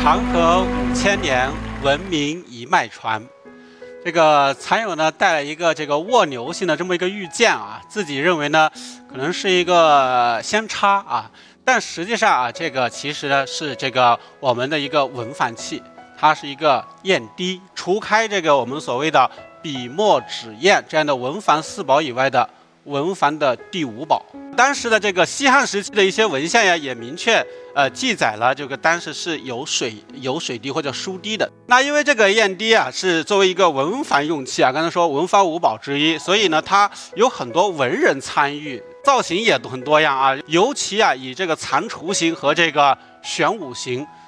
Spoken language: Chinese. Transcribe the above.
长河5000年，文明一脉传。这个残友呢带了一个这个蜗牛性的这么一个玉剑啊，自己认为呢可能是一个先插啊，但实际上啊，这个其实呢是这个我们的一个文凡器，它是一个砚滴，除开这个我们所谓的笔墨纸砚这样的文凡4宝以外的文凡的第5宝。当时的这个西汉时期的一些文献呀，也明确记载了这个当时是有水滴或者书滴的。那因为这个砚滴啊是作为一个文凡用器啊，刚才说文凡5宝之一，所以呢它有很多文人参与，造型也很多样啊，尤其啊以这个蟾蜍形和这个玄武形